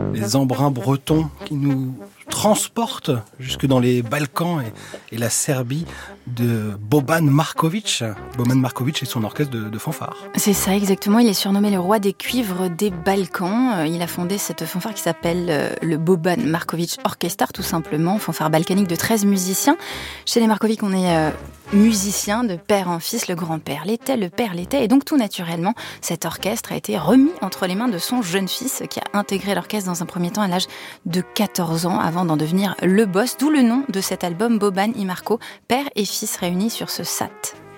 les embruns bretons qui nous transportent jusque dans les Balkans et la Serbie de Boban Marković. Boban Marković et son orchestre de fanfare. C'est ça, exactement. Il est surnommé le roi des cuivres des Balkans. Il a fondé cette fanfare qui s'appelle le Boban Marković Orchestra, tout simplement. Fanfare balkanique de 13 musiciens. Chez les Marković, on est musicien de père en fils. Le grand-père l'était, le père l'était. Et donc, tout naturellement, cet orchestre a été remis entre les mains de son jeune fils qui a intégré l'orchestre dans un premier temps à l'âge de 14 ans avant d'en devenir le boss. D'où le nom de cet album, Boban et Marko, père et fils réunis sur ce SAT.